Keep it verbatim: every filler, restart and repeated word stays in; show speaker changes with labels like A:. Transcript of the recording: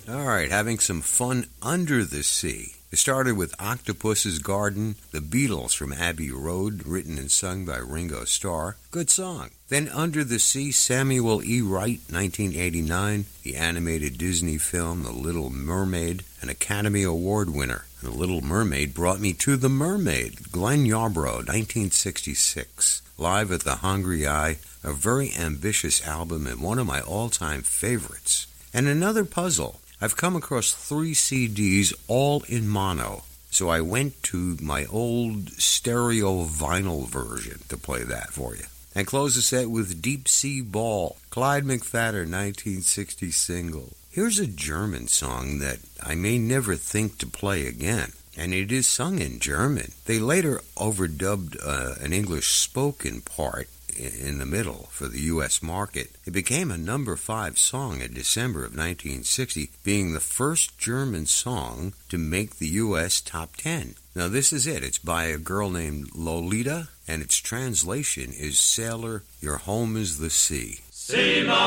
A: All right, having some fun under the sea. It started with Octopus's Garden, The Beatles from Abbey Road, written and sung by Ringo Starr. Good song. Then Under the Sea, Samuel E. Wright, nineteen eighty-nine, the animated Disney film The Little Mermaid, an Academy Award winner. The Little Mermaid brought me to The Mermaid, Glenn Yarbrough, nineteen sixty-six. Live at the Hungry Eye, a very ambitious album and one of my all-time favorites. And another puzzle. I've come across three C Ds all in mono, so I went to my old stereo vinyl version to play that for you. And close the set with Deep Sea Ball, Clyde McPhatter, nineteen sixty single. Here's a German song that I may never think to play again, and it is sung in German. They later overdubbed uh, an English spoken part in the middle for the U S market. It became a number five song in December of nineteen sixty, being the first German song to make the U S top ten. Now this is it. It's by a girl named Lolita, and its translation is Sailor, Your Home is the Sea.